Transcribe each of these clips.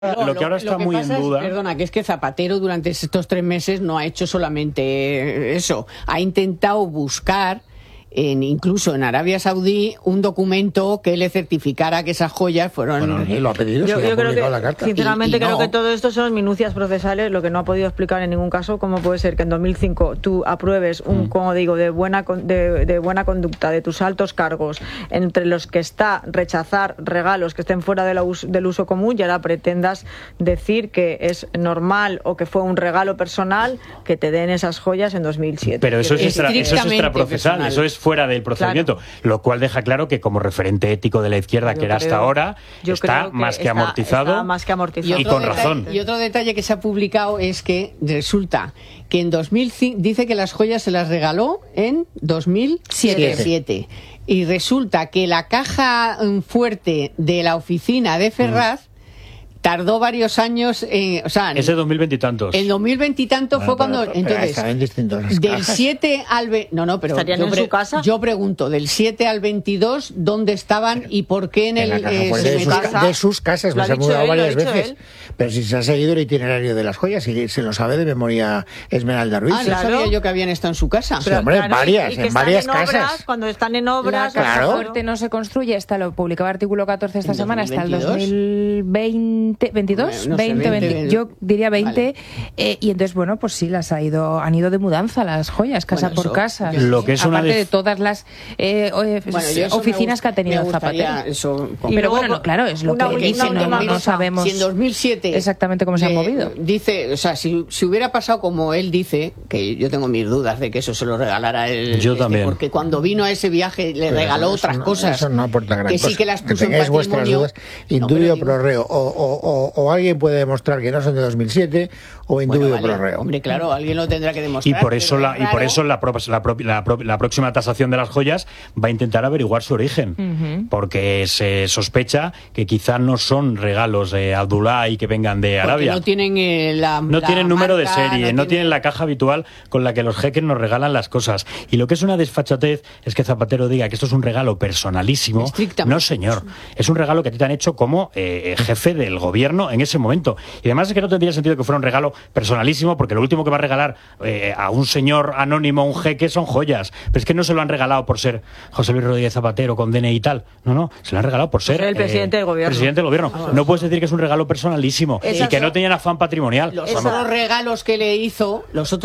Lo que ahora está muy en duda... Perdona, que es que Zapatero durante estos 3 meses no ha hecho solamente eso. Ha intentado buscar, incluso en Arabia Saudí, un documento que le certificara que esas joyas fueron... Bueno, lo ha pedido, yo creo que, la carta. Sinceramente, creo no. que todo esto son minucias procesales, lo que no ha podido explicar en ningún caso cómo puede ser que en 2005 tú apruebes un código de buena conducta de tus altos cargos, entre los que está rechazar regalos que estén fuera del uso común, y ahora pretendas decir que es normal o que fue un regalo personal que te den esas joyas en 2007. Pero eso es extraprocesal, eso es fuera del procedimiento, claro. Lo cual deja claro que como referente ético de la izquierda que era hasta ahora, está más que amortizado, está más que amortizado. Y con razón. Y otro detalle que se ha publicado es que resulta que en 2005 dice que las joyas se las regaló en 2007. Y resulta que la caja fuerte de la oficina de Ferraz tardó varios años, ese 2020 y tantos. En 2020 y tantos fue cuando... Entonces, del 7 al... No, pero ¿estarían en su casa? Yo pregunto, del 7 al 22, ¿dónde estaban y por qué en la casa de sus casas? Lo se ha ha dicho mudado él, varias lo ha dicho veces. él. Pero si se ha seguido el itinerario de las joyas, y se lo sabe de memoria Esmeralda Ruiz. No sabía yo que habían estado en su casa. Sí, hombre, Claro, varias, y que en varias están en obras, casas. cuando están en obras... La casa Claro. fuerte no se construye, lo publicaba Artículo 14 esta ¿En semana, hasta el 2022? 2022, No sé, 20, yo diría 20, vale. Y entonces, bueno, pues sí, han ido de mudanza las joyas, casa Bueno, por casa. Lo que es aparte una de todas las oficinas que ha tenido Zapatero. Pero bueno, claro, es lo que dice, no sabemos si en 2007 exactamente cómo se han movido. Dice, si hubiera pasado como él dice, que yo tengo mis dudas de que eso se lo regalara él. Yo también. Porque cuando vino a ese viaje le regaló otras cosas. Eso no aporta gran que cosa. sí que las puso en tengáis vuestras patrimonio. dudas, indubio pro reo. O alguien puede demostrar que no son de 2007, o indubio pro reo. Hombre, claro, alguien lo tendrá que demostrar. Y por eso la próxima tasación de las joyas va a intentar averiguar su origen, porque se sospecha que quizá no son regalos de Abdullah y que vengan de Arabia. No tienen no tienen número de marca, serie, no tienen la caja habitual con la que los jeques nos regalan las cosas. Y lo que es una desfachatez es que Zapatero diga que esto es un regalo personalísimo. No, señor, es un regalo que a ti te han hecho como jefe del gobierno en ese momento. Y además es que no tendría sentido que fuera un regalo personalísimo, porque lo último que va a regalar a un señor anónimo, un jeque, son joyas. Pero es que no se lo han regalado por ser José Luis Rodríguez Zapatero con DNI y tal. No, se lo han regalado por ser el presidente del gobierno. Presidente del gobierno. No puedes decir que es un regalo personalísimo y que no tenían afán patrimonial. Los otros regalos que le hizo,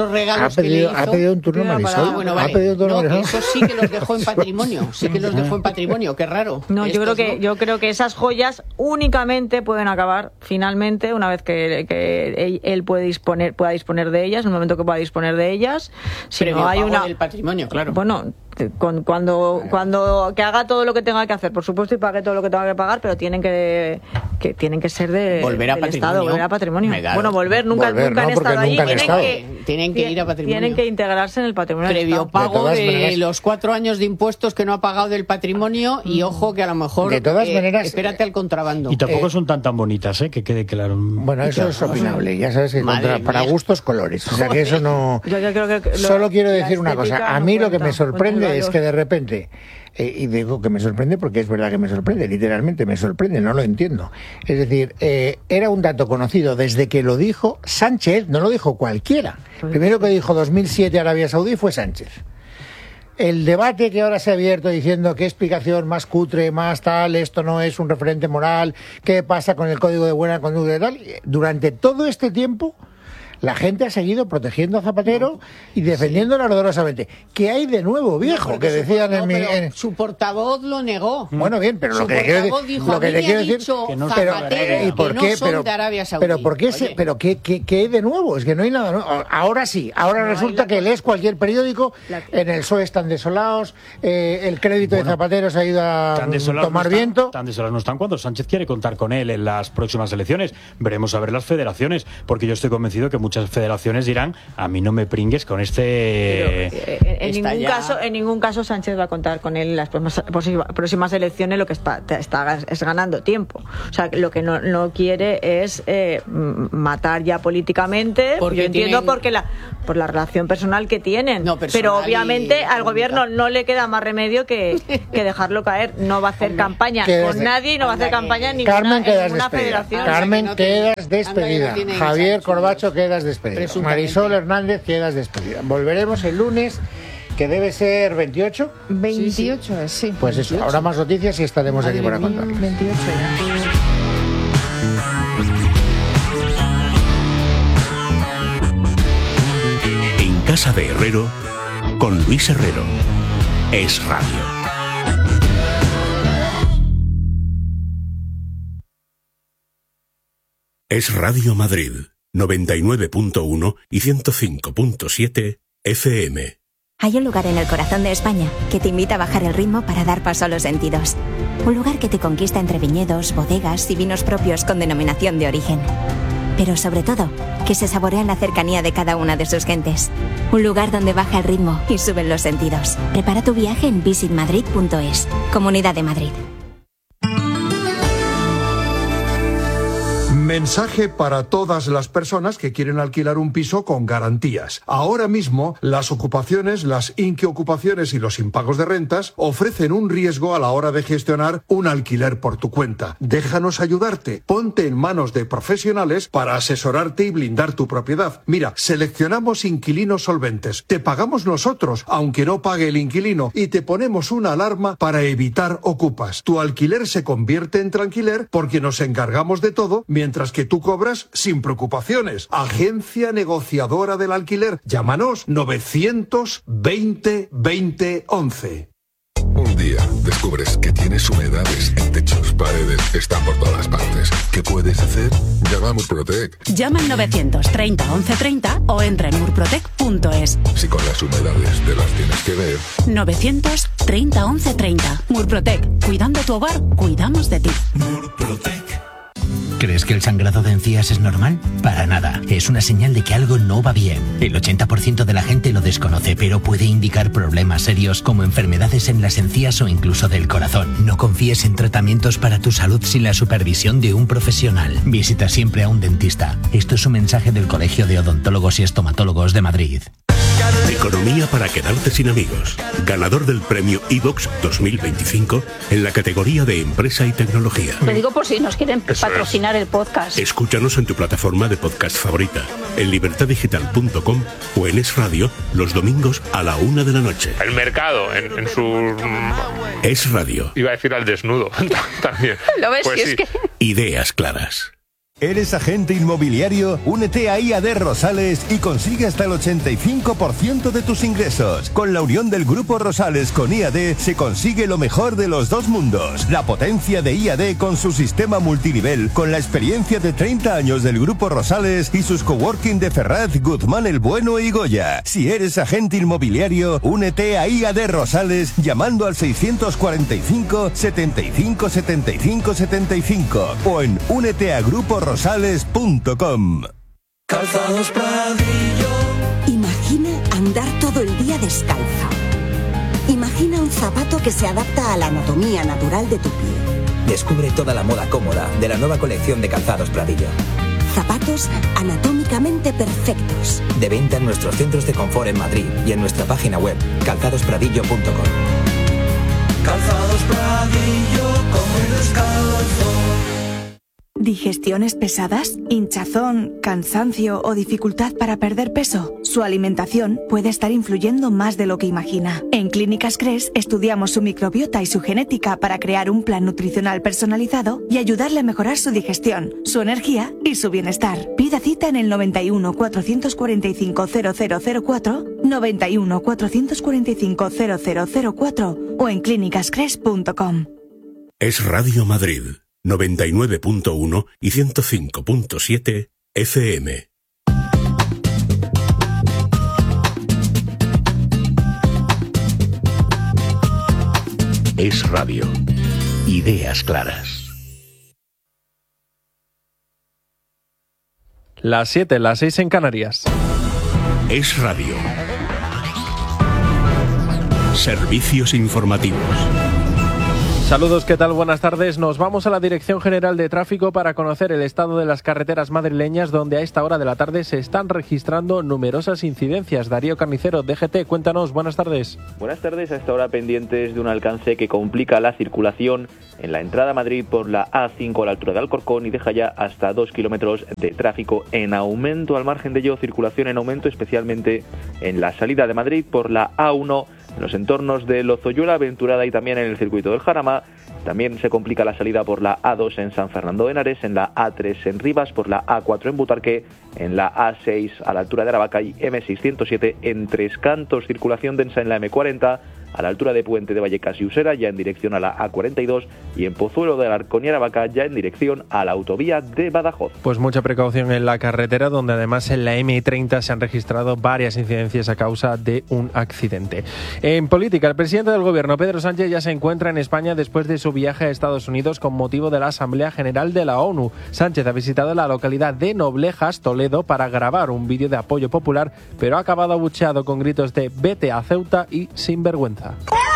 ha pedido un turno Marisol. Bueno, vale. Eso sí que los dejó en patrimonio. Sí que los dejó en patrimonio, qué raro. No, yo creo que esas joyas únicamente pueden acabar finalmente una vez que él pueda disponer de ellas, en el momento que pueda disponer de ellas. Si no hay del patrimonio, claro. Bueno, cuando que haga todo lo que tenga que hacer, por supuesto, y pague todo lo que tenga que pagar, pero tienen que ser del Estado, volver a patrimonio. Bueno, nunca han estado allí, tienen que ir a patrimonio. Tienen que integrarse en el patrimonio. Previo pago de los 4 años de impuestos que no ha pagado del patrimonio, y ojo que a lo mejor de todas maneras, espérate al contrabando. Y tampoco son tan bonitas, que quede claro. Bueno, eso es opinable, ya sabes que para gustos colores, o sea que eso no... Yo creo que solo quiero decir una cosa, a mí lo que me sorprende es que de repente, y digo que me sorprende porque es verdad que me sorprende, literalmente me sorprende, no lo entiendo. Es decir, era un dato conocido desde que lo dijo Sánchez, no lo dijo cualquiera. Primero que dijo 2007 Arabia Saudí fue Sánchez. El debate que ahora se ha abierto diciendo qué explicación más cutre, más tal, esto no es un referente moral, qué pasa con el código de buena conducta y tal, durante todo este tiempo la gente ha seguido protegiendo a Zapatero y defendiéndolo ardorosamente. ¿Qué hay de nuevo, viejo? Que decían su portavoz lo negó. Bueno, bien, pero lo que le quiero decir que no ¿y por qué? Pero de Arabia Saudí. Pero ¿por qué? Pero ¿qué hay de nuevo? Es que no hay nada nuevo. Ahora sí, resulta que lees cualquier periódico, en el PSOE están desolados, el crédito de Zapatero se ha ido a tomar viento. Tan desolados no están cuando Sánchez quiere contar con él en las próximas elecciones. Veremos a ver las federaciones, porque yo estoy convencido que muchas federaciones dirán, a mí no me pringues con este... Pero, en ningún caso Sánchez va a contar con él en las próximas elecciones. Lo que está es ganando tiempo. O sea, lo que no quiere es matar ya políticamente. Porque yo entiendo por la relación personal que tienen. Pero obviamente al gobierno no le queda más remedio que dejarlo caer. No va a hacer campaña con nadie y no va a hacer campaña en ninguna federación. Carmen, quedas despedida. Javier Corbacho, quedas despedida. Marisol Hernández, quedas despedida. Volveremos el lunes, que debe ser 28. 28, sí. Pues eso, habrá más noticias y estaremos aquí para contar. 28 ya. En Casa de Herrero, con Luis Herrero. Es Radio. Es Radio Madrid, 99.1 y 105.7 FM. Hay un lugar en el corazón de España que te invita a bajar el ritmo para dar paso a los sentidos. Un lugar que te conquista entre viñedos, bodegas y vinos propios con denominación de origen. Pero sobre todo, que se saborea en la cercanía de cada una de sus gentes. Un lugar donde baja el ritmo y suben los sentidos. Prepara tu viaje en visitmadrid.es, Comunidad de Madrid. Mensaje para todas las personas que quieren alquilar un piso con garantías. Ahora mismo, las ocupaciones, las inquiocupaciones y los impagos de rentas ofrecen un riesgo a la hora de gestionar un alquiler por tu cuenta. Déjanos ayudarte. Ponte en manos de profesionales para asesorarte y blindar tu propiedad. Mira, seleccionamos inquilinos solventes. Te pagamos nosotros, aunque no pague el inquilino, y te ponemos una alarma para evitar ocupas. Tu alquiler se convierte en tranquiler porque nos encargamos de todo, mientras que tú cobras sin preocupaciones. Agencia negociadora del alquiler. Llámanos 920 20 11. Un día descubres que tienes humedades en techos, paredes, están por todas partes. ¿Qué puedes hacer? Llama a Murprotec. Llama al 930 1130 o entra en murprotec.es. Si con las humedades te las tienes que ver. 930 1130. Murprotec. Cuidando tu hogar, cuidamos de ti. Murprotec. ¿Crees que el sangrado de encías es normal? Para nada. Es una señal de que algo no va bien. El 80% de la gente lo desconoce, pero puede indicar problemas serios como enfermedades en las encías o incluso del corazón. No confíes en tratamientos para tu salud sin la supervisión de un profesional. Visita siempre a un dentista. Esto es un mensaje del Colegio de Odontólogos y Estomatólogos de Madrid. Economía para quedarte sin amigos. Ganador del premio iVox 2025 en la categoría de Empresa y Tecnología. Lo digo por si nos quieren patrocinar el podcast. Escúchanos en tu plataforma de podcast favorita, en libertadigital.com o en Es Radio los domingos a la 1 de la noche. El mercado en su... Es Radio. Iba a decir al desnudo también. ¿Lo ves? Pues sí. Es que... Ideas claras. ¿Eres agente inmobiliario? Únete a IAD Rosales y consigue hasta el 85% de tus ingresos. Con la unión del Grupo Rosales con IAD se consigue lo mejor de los dos mundos. La potencia de IAD con su sistema multinivel, con la experiencia de 30 años del Grupo Rosales y sus coworking de Ferraz, Guzmán el Bueno y Goya. Si eres agente inmobiliario, únete a IAD Rosales llamando al 645 75 75 75 o en úneteagruporosales.com. Calzados Pradillo. Imagina andar todo el día descalzo. Imagina un zapato que se adapta a la anatomía natural de tu pie. Descubre toda la moda cómoda de la nueva colección de Calzados Pradillo. Zapatos anatómicamente perfectos. De venta en nuestros centros de confort en Madrid y en nuestra página web calzadospradillo.com. Calzados Pradillo, come descalzo. ¿Digestiones pesadas? ¿Hinchazón, cansancio o dificultad para perder peso? Su alimentación puede estar influyendo más de lo que imagina. En Clínicas Cres estudiamos su microbiota y su genética para crear un plan nutricional personalizado y ayudarle a mejorar su digestión, su energía y su bienestar. Pida cita en el 91 445 0004, 91 445 0004 o en clínicascres.com. Es Radio Madrid. 99.1 y 105.7 FM. Es Radio. Ideas claras. las 7, las 6 en Canarias. Es Radio. Servicios informativos. Saludos, ¿qué tal? Buenas tardes. Nos vamos a la Dirección General de Tráfico para conocer el estado de las carreteras madrileñas, donde a esta hora de la tarde se están registrando numerosas incidencias. Darío Carnicero, DGT, cuéntanos, buenas tardes. Buenas tardes, a esta hora pendientes de un alcance que complica la circulación en la entrada a Madrid por la A5 a la altura de Alcorcón y deja ya hasta 2 kilómetros de tráfico en aumento. Al margen de ello, circulación en aumento especialmente en la salida de Madrid por la A1, en los entornos de Lozoyuela, Aventurada y también en el circuito del Jarama. También se complica la salida por la A2 en San Fernando de Henares, en la A3 en Rivas, por la A4 en Butarque, en la A6 a la altura de Aravaca y M607 en Tres Cantos. Circulación densa en la M40 a la altura de Puente de Vallecas y Usera, ya en dirección a la A42, y en Pozuelo de Alarcón y Aravaca, ya en dirección a la autovía de Badajoz. Pues mucha precaución en la carretera, donde además en la M30 se han registrado varias incidencias a causa de un accidente. En política, el presidente del gobierno, Pedro Sánchez, ya se encuentra en España después de su viaje a Estados Unidos con motivo de la Asamblea General de la ONU. Sánchez ha visitado la localidad de Noblejas, Toledo, para grabar un vídeo de apoyo popular, pero ha acabado abucheado con gritos de "vete a Ceuta" y "sinvergüenza".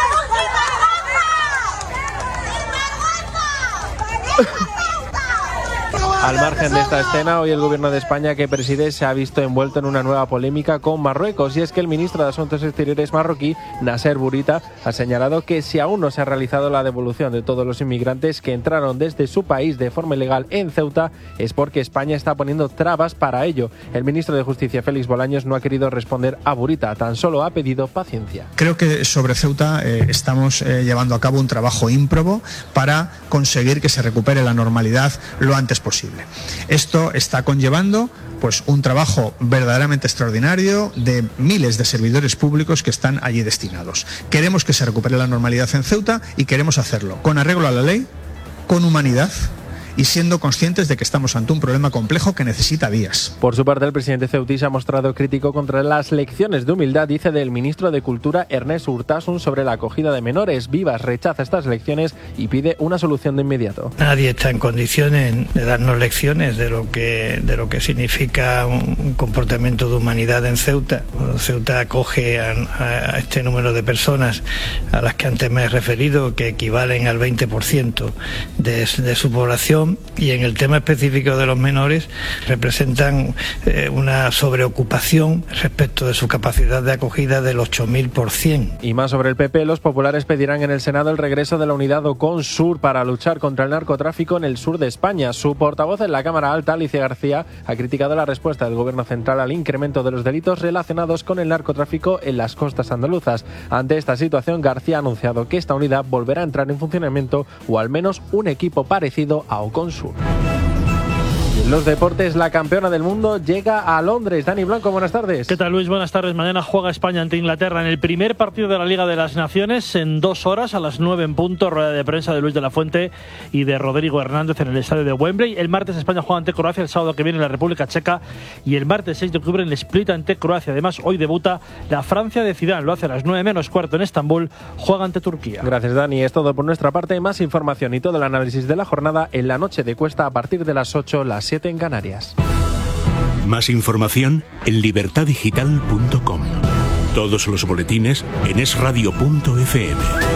Al margen de esta escena, hoy el gobierno de España que preside se ha visto envuelto en una nueva polémica con Marruecos, y es que el ministro de Asuntos Exteriores marroquí, Nasser Bourita, ha señalado que si aún no se ha realizado la devolución de todos los inmigrantes que entraron desde su país de forma ilegal en Ceuta, es porque España está poniendo trabas para ello. El ministro de Justicia, Félix Bolaños, no ha querido responder a Bourita, tan solo ha pedido paciencia. Creo que sobre Ceuta estamos llevando a cabo un trabajo ímprobo para conseguir que se recupere la normalidad lo antes posible. Esto está conllevando pues un trabajo verdaderamente extraordinario de miles de servidores públicos que están allí destinados. Queremos que se recupere la normalidad en Ceuta y queremos hacerlo con arreglo a la ley, con humanidad y siendo conscientes de que estamos ante un problema complejo que necesita días. Por su parte, el presidente ceutí se ha mostrado crítico contra las lecciones de humildad, dice, del ministro de Cultura, Ernest Urtasun, sobre la acogida de menores. Vivas rechaza estas lecciones y pide una solución de inmediato. Nadie está en condiciones de darnos lecciones de lo que significa un comportamiento de humanidad en Ceuta. Ceuta acoge a este número de personas a las que antes me he referido, que equivalen al 20% de su población. Y en el tema específico de los menores representan una sobreocupación respecto de su capacidad de acogida del 8000%. Y más sobre el PP, los populares pedirán en el Senado el regreso de la unidad Ocon-Sur para luchar contra el narcotráfico en el sur de España. Su portavoz en la Cámara Alta, Alicia García, ha criticado la respuesta del Gobierno central al incremento de los delitos relacionados con el narcotráfico en las costas andaluzas. Ante esta situación, García ha anunciado que esta unidad volverá a entrar en funcionamiento, o al menos un equipo parecido a Ocon-Sur. Y en los deportes, la campeona del mundo llega a Londres. Dani Blanco, buenas tardes. ¿Qué tal, Luis? Buenas tardes. Mañana juega España ante Inglaterra en el primer partido de la Liga de las Naciones en 2 horas, a las 9 en punto. Rueda de prensa de Luis de la Fuente y de Rodrigo Hernández en el estadio de Wembley. El martes España juega ante Croacia, el sábado que viene en la República Checa, y el martes 6 de octubre en el Split ante Croacia. Además, hoy debuta la Francia de Zidane. Lo hace a las 9 menos cuarto en Estambul. Juega ante Turquía. Gracias, Dani. Es todo por nuestra parte. Más información y todo el análisis de la jornada en la noche de Cuesta a partir de las 8, las 7 en Canarias. Más información en libertadigital.com. Todos los boletines en esradio.fm.